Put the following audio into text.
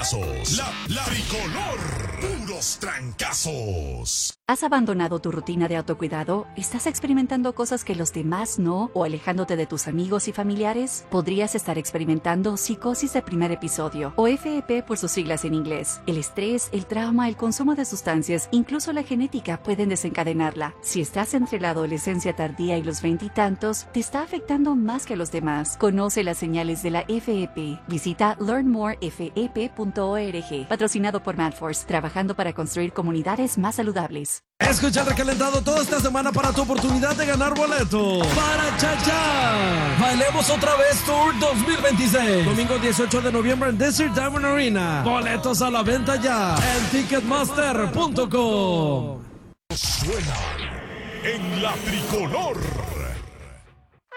trancazos. La tricolor. Puros trancazos. ¿Has abandonado tu rutina de autocuidado? ¿Estás experimentando cosas que los demás no? ¿O alejándote de tus amigos y familiares? Podrías estar experimentando psicosis de primer episodio, o FEP por sus siglas en inglés. El estrés, el trauma, el consumo de sustancias, incluso la genética pueden desencadenarla. Si estás entre la adolescencia tardía y los veintitantos, te está afectando más que a los demás. Conoce las señales de la FEP. Visita learnmorefep.org. Patrocinado por MadForce, trabajando para construir comunidades más saludables. Escucha el recalentado toda esta semana para tu oportunidad de ganar boleto para Cha-Cha. Bailemos otra vez Tour 2026. Domingo 18 de noviembre en Desert Diamond Arena. Boletos a la venta ya en Ticketmaster.com. Suena en la tricolor.